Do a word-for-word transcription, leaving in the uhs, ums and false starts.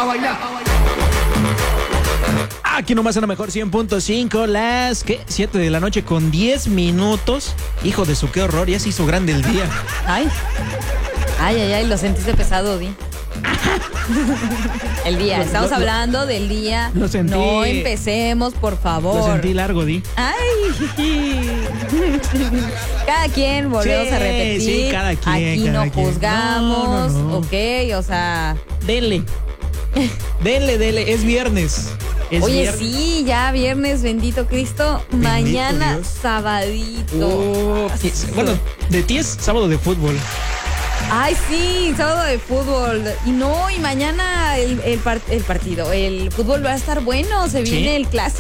a bailar. Aquí nomás en la mejor cien punto cinco, las ¿qué? siete de la noche con diez minutos. Hijo de su, qué horror, ya se hizo grande el día. Ay, ay, ay, ay, lo sentiste pesado, Di. El día, Lo- estamos lo- hablando del día. lo sentí. No empecemos, por favor. Lo sentí largo, Di. Ay. Cada quien, volvemos Sí, a repetir. sí, cada quien, Aquí cada no quien. juzgamos, No, no, no. ok, o sea. Denle. Denle, denle, es viernes. Es Oye, viernes. sí, ya viernes, bendito Cristo. Bendito Mañana, Dios. sabadito. Oh, y- bueno, de ti es sábado de fútbol. Ay, sí, sábado de fútbol. Y no, y mañana el, el, par- el partido, el fútbol va a estar bueno. Se ¿Sí? viene el clásico.